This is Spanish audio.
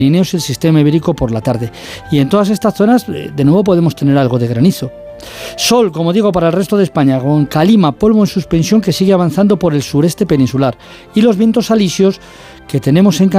Pirineos y el sistema ibérico por la tarde. Y en todas estas zonas, de nuevo, podemos tener algo de granizo. Sol, como digo, para el resto de España, con calima, polvo en suspensión que sigue avanzando por el sureste peninsular. Y los vientos alisios que tenemos en